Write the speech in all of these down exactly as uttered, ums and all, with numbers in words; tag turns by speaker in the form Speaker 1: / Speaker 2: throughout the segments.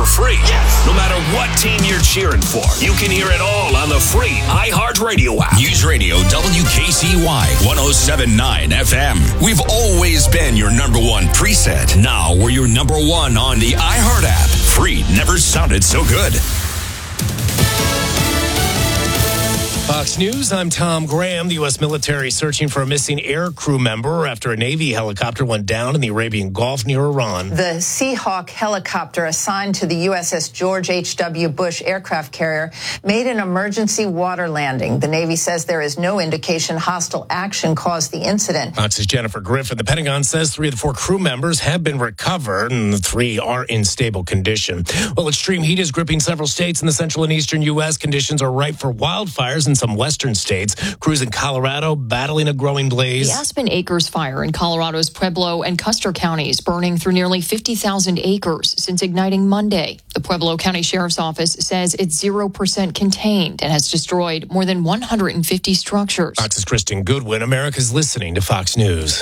Speaker 1: free. Yes! No matter what team you're cheering for, you can hear it all on the free iHeartRadio app. News Radio W K C Y one oh seven point nine F M. We've always been your number one preset. Now we're your number one on the iHeart app. Free never sounded so good.
Speaker 2: Fox News, I'm Tom Graham. The U S military searching for a missing air crew member after a Navy helicopter went down in the Arabian Gulf near Iran.
Speaker 3: The Seahawk helicopter assigned to the U S S George H W. Bush aircraft carrier made an emergency water landing. The Navy says there is no indication hostile action caused the incident.
Speaker 2: Fox's Jennifer Griffin. The Pentagon says three of the four crew members have been recovered and the three are in stable condition. Well, extreme heat is gripping several states in the central and eastern U S. Conditions are ripe for wildfires in some western states. Crews in Colorado battling a growing blaze.
Speaker 4: The Aspen Acres fire in Colorado's Pueblo and Custer counties burning through nearly fifty thousand acres since igniting Monday. The Pueblo County Sheriff's Office says it's zero percent contained and has destroyed more than one hundred fifty structures.
Speaker 2: Fox's Kristen Goodwin. America's listening to Fox News.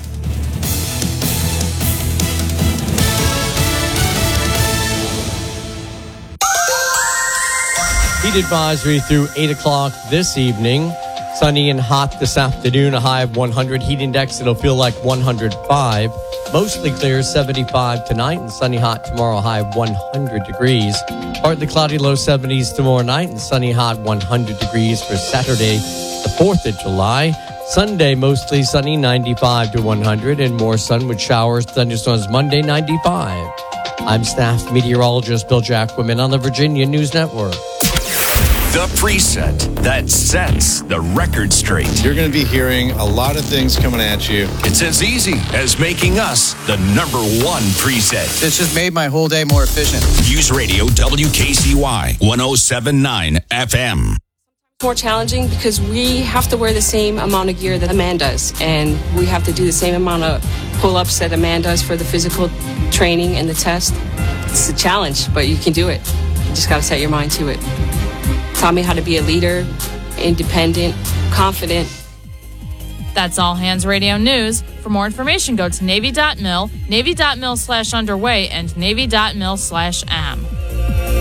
Speaker 5: Heat advisory through eight o'clock this evening. Sunny and hot this afternoon, a high of one hundred. Heat index, it'll feel like one hundred five. Mostly clear, seventy-five tonight, and sunny hot tomorrow, high of one hundred degrees. Partly cloudy, low seventies tomorrow night, and sunny hot one hundred degrees for Saturday, the fourth of July. Sunday, mostly sunny, ninety-five to one hundred, and more sun with showers, thunderstorms Monday, ninety-five. I'm staff meteorologist Bill Jacquemin on the Virginia News Network.
Speaker 1: The preset that sets the record straight.
Speaker 6: You're going to be hearing a lot of things coming at you.
Speaker 1: It's as easy as making us the number one preset.
Speaker 7: It's just made my whole day more efficient.
Speaker 1: News Radio W K C Y one oh seven point nine F M.
Speaker 8: More challenging because we have to wear the same amount of gear that a man does, and we have to do the same amount of pull-ups that a man does for the physical training and the test. It's a challenge, but you can do it. You just got to set your mind to it. Taught me how to be a leader, independent, confident.
Speaker 9: That's All Hands Radio News. For more information, go to Navy dot mil, Navy dot mil slash underway, and Navy dot mil slash am.